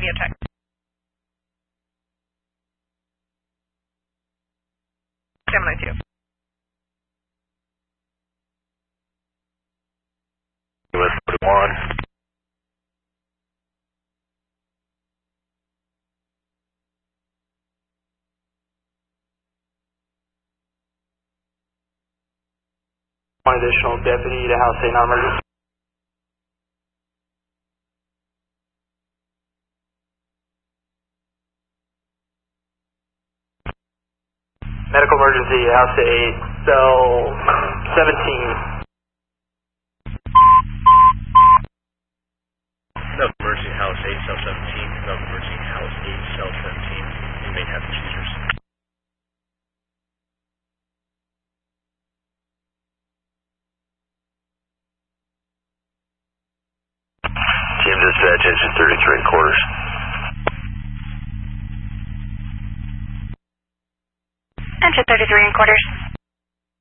radio check. Gemini 2. US 41. One additional deputy to House A non-emergency. Medical emergency, House A, cell 17. Medical emergency, House 8, cell 17. Medical emergency, House 8, cell 17. Inmate having seizures. Team dispatch, engine 33 quarters. Engine 33 quarters.